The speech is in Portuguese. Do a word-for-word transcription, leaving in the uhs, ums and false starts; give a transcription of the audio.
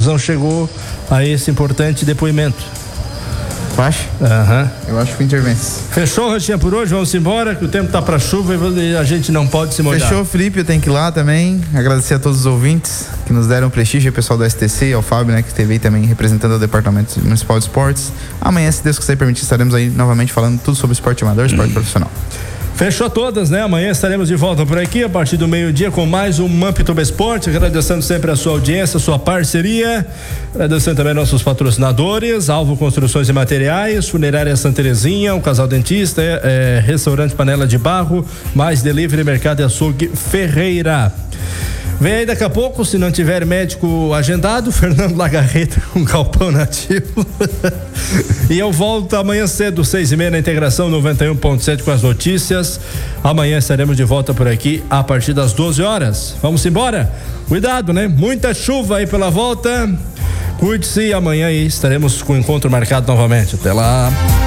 conclusão chegou a esse importante depoimento. Acho? Aham. Uhum. Eu acho que intervence. Fechou, Ratinha, por hoje? Vamos embora, que o tempo tá pra chuva e a gente não pode se molhar. Fechou, Felipe, eu tenho que ir lá também. Agradecer a todos os ouvintes que nos deram prestígio, o pessoal do S T C, ao Fábio, né, que esteve aí também representando o Departamento Municipal de Esportes. Amanhã, se Deus quiser permitir, estaremos aí novamente falando tudo sobre esporte amador, esporte profissional. Fechou todas, né? Amanhã estaremos de volta por aqui a partir do meio-dia com mais um Mampituba Esporte, agradecendo sempre a sua audiência, a sua parceria, agradecendo também nossos patrocinadores, Alvo Construções e Materiais, Funerária Santa Terezinha, o Casal Dentista, é, é, Restaurante Panela de Barro, mais Delivery, Mercado e Açougue Ferreira. Vem aí daqui a pouco, se não tiver médico agendado, Fernando Lagarreta com Galpão Nativo. E eu volto amanhã cedo, seis e meia, na Integração noventa e um ponto sete com as notícias. Amanhã estaremos de volta por aqui a partir das doze horas. Vamos embora? Cuidado, né? Muita chuva aí pela volta. Cuide-se e amanhã aí estaremos com o encontro marcado novamente. Até lá.